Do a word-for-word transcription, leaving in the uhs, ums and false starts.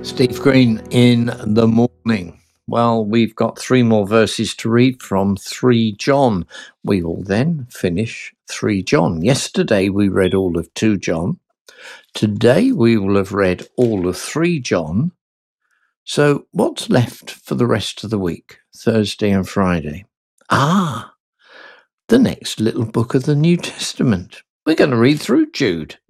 Steve Green in the morning. Well, we've got three more verses to read from three John. We will then finish three John. Yesterday we read all of two John. Today we will have read all of three John. So what's left for the rest of the week, Thursday and Friday? Ah, the next little book of the New Testament. We're going to read through Jude.